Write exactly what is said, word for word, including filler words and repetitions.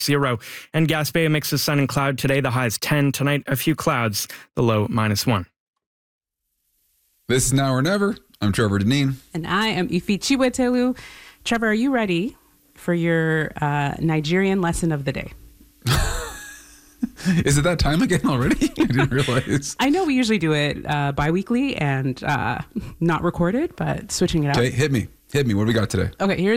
zero. And Gaspé, a mix of sun and cloud today. The high is ten. Tonight, a few clouds. The low, minus one. This is Now or Never. I'm Trevor Deneen. And I am Ife Chiwetelu. Trevor, are you ready for your uh, Nigerian lesson of the day? Is it that time again already? I didn't realize. I know we usually do it uh, bi-weekly and uh, not recorded, but switching it up. Okay, hit me. Hit me. What do we got today? Okay, here's